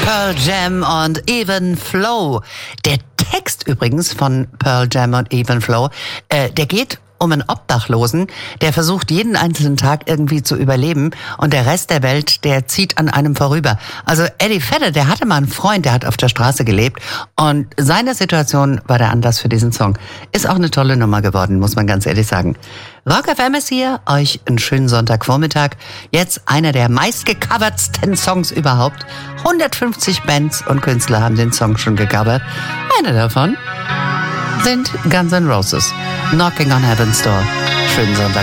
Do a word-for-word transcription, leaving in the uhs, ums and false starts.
Pearl Jam und Even Flow. Der Text übrigens von Pearl Jam und Even Flow, äh, der geht um einen Obdachlosen, der versucht jeden einzelnen Tag irgendwie zu überleben und der Rest der Welt, der zieht an einem vorüber. Also Eddie Vedder, der hatte mal einen Freund, der hat auf der Straße gelebt und seine Situation war der Anlass für diesen Song. Ist auch eine tolle Nummer geworden, muss man ganz ehrlich sagen. Rock F M ist hier, euch einen schönen Sonntagvormittag. Jetzt einer der meistgecovertsten Songs überhaupt. hundertfünfzig Bands und Künstler haben den Song schon gecovert. Einer davon sind Guns N' Roses. Knocking on Heaven's Door. Schönen Sonntag.